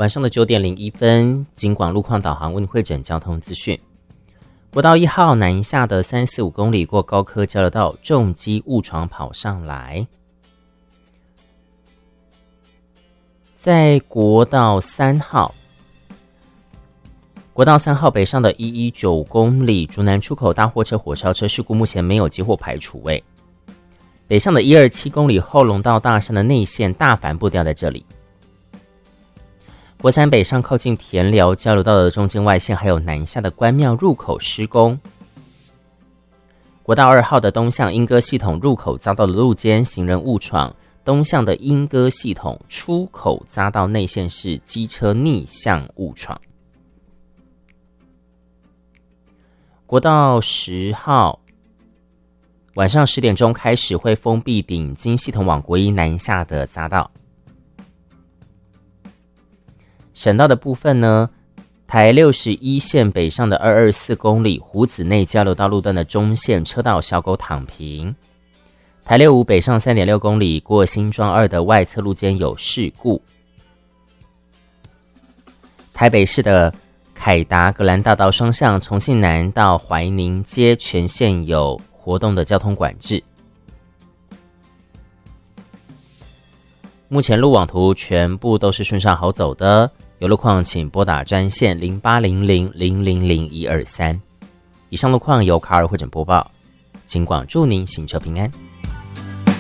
晚上的9点01分，警广路况导航为你汇整交通资讯。国道1号南下的345公里过高科交流道，重机误闯跑上来。在国道3号北上的119公里，竹南出口大货车火烧车事故目前没有接获排除。北上的127公里后龙到大山的内线大帆布掉在这里。国3北上靠近田寮交流道的中间外线，还有南下的关庙入口施工。国道2号的东向莺歌系统入口遭到了路肩行人误闯，东向的莺歌系统出口匝道内线是机车逆向误闯。国道10号晚上10点钟开始会封闭顶金系统往国一南下的匝道。省道的部分呢，台61线北上的224公里湖子内交流道路段的中线车道小狗躺平。台65北上 3.6 公里过新庄2的外侧路肩有事故。台北市的凯达格兰大道双向重庆南到怀宁街全线有活动的交通管制。目前路网图全部都是顺畅好走的，有路况请拨打专线0800000123。以上路况由卡尔汇整播报，警广祝您行车平安。